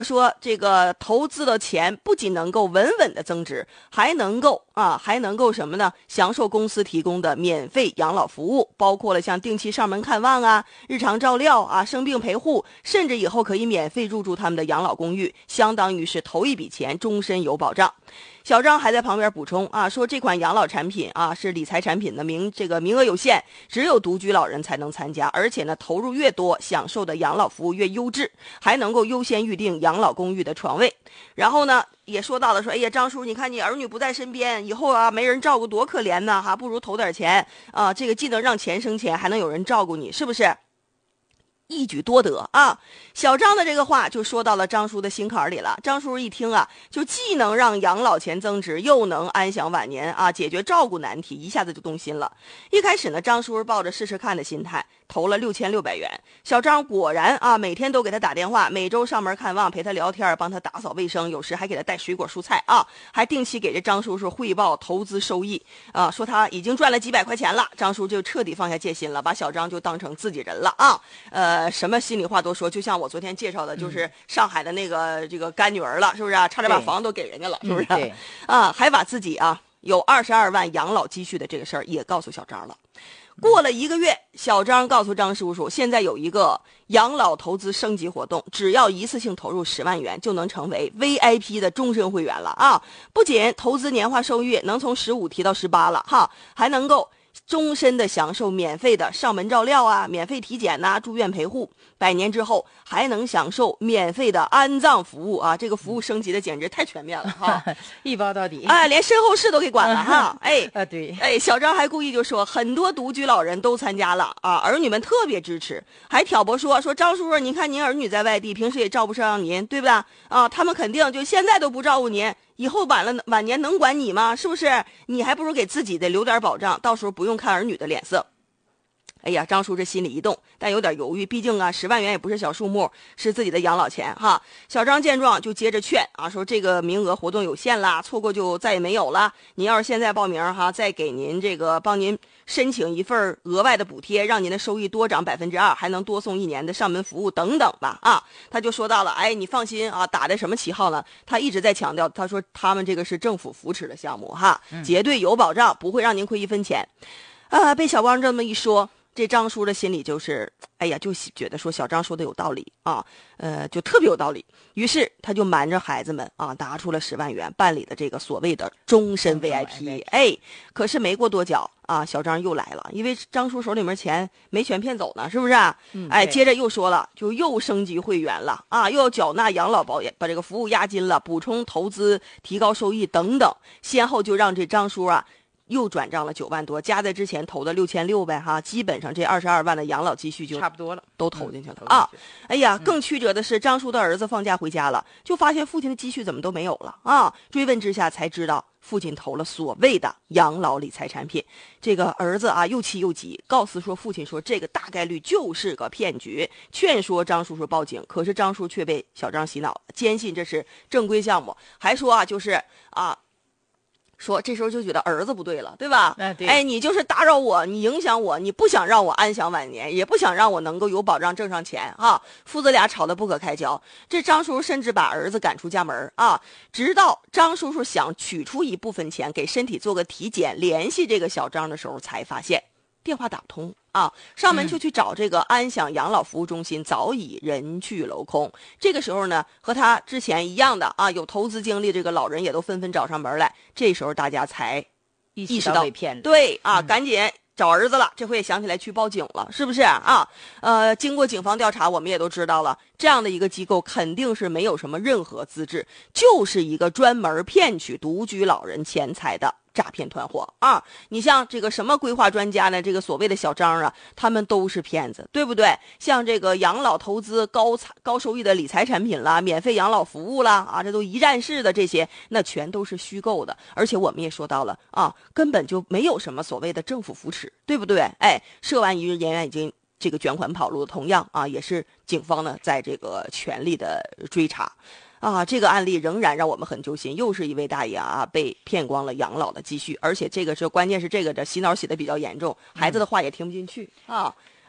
说这个投资的钱不仅能够稳稳的增值，还能够什么呢？享受公司提供的免费养老服务，包括了像定期上门看望啊、日常照料啊、生病陪护，甚至以后可以免费入住他们的养老公寓，相当于是头一笔钱，终身有保障。小张还在旁边补充啊，说这款养老产品啊是理财产品的这个名额有限，只有独居老人才能参加，而且呢投入越多，享受的养老服务越优质，还能够优先预定养老公寓的床位。然后呢也说到了说，哎呀张叔，你看你儿女不在身边，以后啊没人照顾多可怜呢，不如投点钱啊，这个既能让钱生钱，还能有人照顾你，是不是？一举多得啊！小张的这个话就说到了张叔的心坎里了。张叔一听啊，就既能让养老钱增值，又能安享晚年啊，解决照顾难题，一下子就动心了。一开始呢，张叔抱着试试看的心态，投了6600元。小张果然啊，每天都给他打电话，每周上门看望，陪他聊天，帮他打扫卫生，有时还给他带水果蔬菜啊，还定期给这张叔叔汇报投资收益啊，说他已经赚了几百块钱了。张叔就彻底放下戒心了，把小张就当成自己人了啊。什么心里话都说，就像我昨天介绍的，就是上海的那个这个干女儿了，是不是啊？差点把房子都给人家了，是不是？ 对啊，还把自己啊有22万养老积蓄的这个事儿也告诉小张了。过了1个月，小张告诉张叔叔，现在有一个养老投资升级活动，只要一次性投入10万元，就能成为 VIP 的终身会员了啊！不仅投资年化收益能从15提到18了哈，还能够终身的享受免费的上门照料啊，免费体检呐、住院陪护，100年之后还能享受免费的安葬服务啊！这个服务升级的简直太全面了哈， 一包到底哎，连身后事都给管了哈，哎对， 哎，小张还故意就说很多独居老人都参加了啊，儿女们特别支持，还挑拨说张叔叔，您看您儿女在外地，平时也照不上您，对不对啊？他们肯定就现在都不照顾您。以后晚年能管你吗？是不是？你还不如给自己的留点保障，到时候不用看儿女的脸色。哎呀，张叔这心里一动，但有点犹豫，毕竟啊，10万元也不是小数目，是自己的养老钱哈。小张见状就接着劝啊，说这个名额活动有限啦，错过就再也没有了。您要是现在报名哈，再给您这个帮您申请一份额外的补贴，让您的收益多涨2%，还能多送1年的上门服务等等吧啊。他就说到了，哎，你放心啊，打的什么旗号呢？他一直在强调，他说他们这个是政府扶持的项目哈，绝对有保障，不会让您亏1分钱。被小光这么一说，这张叔的心里就是，哎呀，就觉得说小张说的有道理啊，就特别有道理。于是他就瞒着孩子们啊，拿出了10万元办理的这个所谓的终身 VIP。哎，可是没过多久啊，小张又来了，因为张叔手里面钱没全骗走呢，是不是啊？哎，接着又说了，就又升级会员了啊，又要缴纳养老保险，把这个服务押金了，补充投资，提高收益等等，先后就让这张叔啊。又转账了9万多，加在之前投的6600呗哈，基本上这22万的养老积蓄就差不多了， 都投进去了啊！哎呀，更曲折的是，张叔的儿子放假回家了，就发现父亲的积蓄怎么都没有了啊！追问之下才知道，父亲投了所谓的养老理财产品。这个儿子啊，又气又急，告诉说父亲说这个大概率就是个骗局，劝说张叔叔报警。可是张叔却被小张洗脑了，坚信这是正规项目，还说啊，就是啊。说这时候就觉得儿子不对了，对吧？ 对， 哎，你就是打扰我，你影响我，你不想让我安享晚年，也不想让我能够有保障挣上钱啊！父子俩吵得不可开交，这张叔叔甚至把儿子赶出家门啊！直到张叔叔想取出一部分钱给身体做个体检，联系这个小张的时候，才发现电话打不通啊，上门就去找这个安享养老服务中心，早已人去楼空。这个时候呢，和他之前一样的啊，有投资经历这个老人也都纷纷找上门来。这时候大家才意识到被骗了， 对啊，赶紧找儿子了，这回也想起来去报警了，是不是啊？经过警方调查，我们也都知道了，这样的一个机构肯定是没有什么任何资质，就是一个专门骗取独居老人钱财的诈骗团伙啊！你像这个什么规划专家呢？这个所谓的小张啊，他们都是骗子，对不对？像这个养老投资高收益的理财产品啦，免费养老服务啦，啊，这都一站式的这些，那全都是虚构的。而且我们也说到了啊，根本就没有什么所谓的政府扶持，对不对？哎，涉案人员已经这个卷款跑路，同样啊，也是警方呢在这个全力的追查。啊，这个案例仍然让我们很揪心，又是一位大爷啊被骗光了养老的积蓄，而且这个是关键是这个的洗脑洗的比较严重，孩子的话也听不进去啊。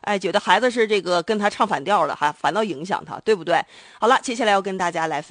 哎，觉得孩子是这个跟他唱反调了，还反倒影响他，对不对？好了，接下来要跟大家来分